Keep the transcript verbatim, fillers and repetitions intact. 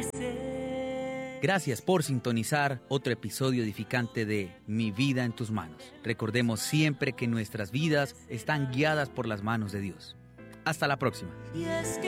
crecer. Gracias por sintonizar otro episodio edificante de Mi vida en tus manos. Recordemos siempre que nuestras vidas están guiadas por las manos de Dios. Hasta la próxima. Y es que